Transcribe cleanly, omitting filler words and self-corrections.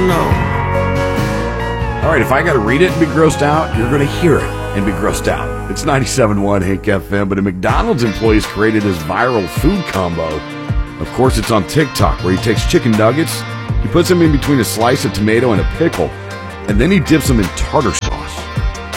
know. All right, if I got to read it and be grossed out, you're going to hear it and be grossed out. It's 97.1 Hank FM, but a McDonald's employee has created his viral food combo. Of course, it's on TikTok, where he takes chicken nuggets, he puts them in between a slice of tomato and a pickle, and then he dips them in tartar sauce.